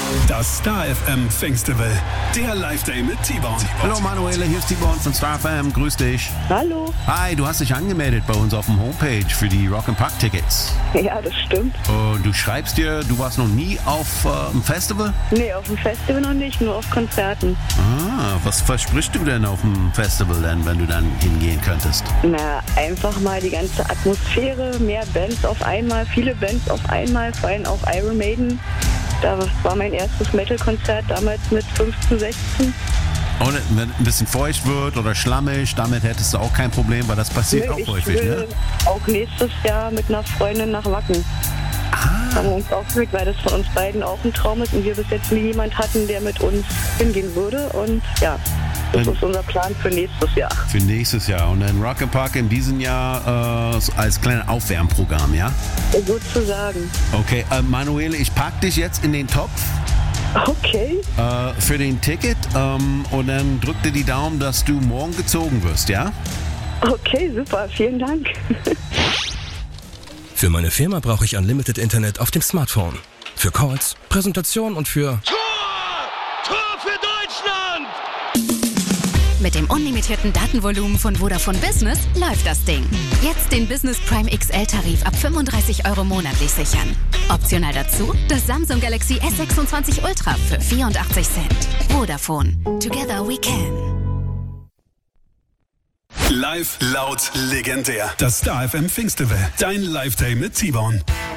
Das Star FM Festival, der Live-Day mit T-Bone. Hallo Manuele, hier ist T-Bone von Star FM, grüß dich. Hallo. Hi, du hast dich angemeldet bei uns auf dem Homepage für die Rock'n'Park-Tickets. Ja, das stimmt. Und du schreibst dir, du warst noch nie auf einem Festival? Nee, auf dem Festival noch nicht, nur auf Konzerten. Was versprichst du denn auf dem Festival denn, wenn du dann hingehen könntest? Na, einfach mal die ganze Atmosphäre, mehr Bands auf einmal, viele Bands auf einmal, vor allem auch Iron Maiden. Das war mein erstes Metal-Konzert damals mit 15, 16. Und wenn ein bisschen feucht wird oder schlammig, damit hättest du auch kein Problem, weil das passiert auch häufig, ne? Auch nächstes Jahr mit einer Freundin nach Wacken. Haben wir uns aufgeregt, weil das von uns beiden auch ein Traum ist und wir bis jetzt nie jemand hatten, der mit uns hingehen würde. Und ja, das ist unser Plan für nächstes Jahr. Für nächstes Jahr. Und dann Rock'n'Park in diesem Jahr als kleines Aufwärmprogramm, ja? Sozusagen. Okay, Manuele, ich pack dich jetzt in den Topf. Okay. Für den Ticket und dann drück dir die Daumen, dass du morgen gezogen wirst, ja? Okay, super. Vielen Dank. Für meine Firma brauche ich Unlimited Internet auf dem Smartphone. Für Calls, Präsentation und für... Tor für Deutschland! Mit dem unlimitierten Datenvolumen von Vodafone Business läuft das Ding. Jetzt den Business Prime XL-Tarif ab 35 € monatlich sichern. Optional dazu das Samsung Galaxy S26 Ultra für 84 Cent. Vodafone. Together we can. Live, laut, legendär. Das Star FM Festival, dein Live-Day mit T-Bone.